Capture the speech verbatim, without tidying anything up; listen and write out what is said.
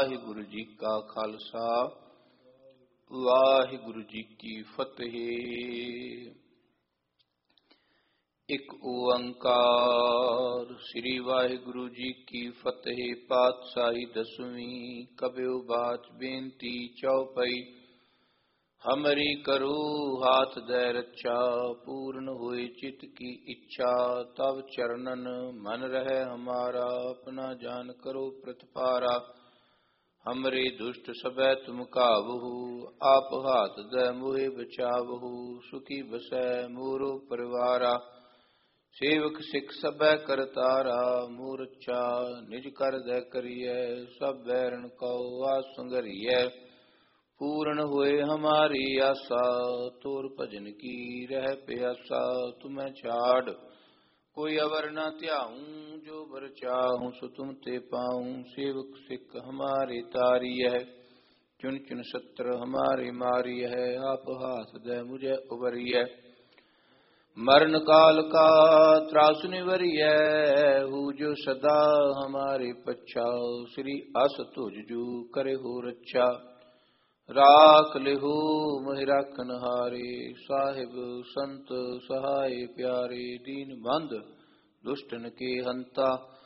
ਵਾਹਿਗੁਰੂ ਜੀ ਕਾ ਖਾਲਸਾ ਵਾਹਿਗੁਰੂ ਜੀ ਕੀ ਫਤਿਹ। ਇੱਕ ਓੰਕਾਰ ਸ੍ਰੀ ਵਾਹਿਗੁਰੂ ਜੀ ਕੀ ਫਤਿਹ। ਪਾਤਸ਼ਾਹੀ ਦਸਵੀਂ ਕਬਿਓ ਬਾਚ ਬੇਨਤੀ ਚਉਪਈ। ਹਮਰੀ ਕਰੋ ਹਾਥ ਦੈ ਰੱਛਾ, ਪੂਰਨ ਹੋਏ ਚਿਤ ਕੀ ਇੱਛਾ। ਤਵ ਚਰਨਨ ਮਨ ਰਹਿ ਹਮਾਰਾ, ਆਪਣਾ ਜਾਨ ਕਰੋ ਪ੍ਰਤਪਾਰਾ। ਹਮਰੇ ਦੁਸ਼ਟ ਸਭੈ ਤੁਮ ਕਾਬਹੂ, ਆਪ ਹਾਥ ਦੈ ਮੋਹਿ ਬਚਾਵਹੂ। ਸੁਖੀ ਬਸੈ ਮੋਰੋ ਪਰਿਵਾਰਾ, ਸੇਵਕ ਸਿੱਖ ਸਭੈ ਕਰਤਾਰਾ। ਮੋਰ ਅੱਛਾ ਨਿਜ ਕਰ ਦੈ ਕਰੀਐ, ਸਭ ਬੈਰਨ ਕਉ ਆਸ ਸੰਗਰੀਐ। ਪੂਰਨ ਹੋਏ ਹਮਾਰੀ ਆਸਾ, ਤੋਰ ਭਜਨ ਕੀ ਰਹਿ ਪਿਆਸਾ। ਤੁਮੈ ਛਾੜ ਕੋਈ ਅਵਰ ਨਾ ਧਿਆਊਂ, ਜੋ ਬਰ ਚਾਹੂੰ ਸੋ ਤੁਮ ਤੇ ਪਾਊਂ। ਸੇਵਕ ਸਿੱਖ ਹਮਾਰੇ ਤਾਰੀਐ, ਚੁਨ ਚੁਨ ਸੱਤਰ ਹਮਾਰੇ ਮਾਰੀਐ। ਆਪ ਹਾਥ ਦੈ ਮੁਝੈ ਉਬਰੀਐ, ਮਰਨ ਕਾਲ ਕਾ ਤਰਾਸ ਨਿਵਰੀਐ। ਹੂ ਜੋ ਸਦਾ ਹਮਾਰੇ ਪੱਛਾ, ਸ੍ਰੀ ਅਸ ਤੁਜ ਜੂ ਕਰੇ ਹੋ ਰੱਛਾ। ਰਾਖ ਲਿਹੋ ਮਹਿ ਰਾਖਨ ਹਾਰੇ, ਸਾਹਿਬ ਸੰਤ ਸਹਾਏ ਪਿਆਰੇ। ਦੀਨ ਬੰਧ ਦੁਸ਼ਟਨ ਕੇ ਹੰਤਾ,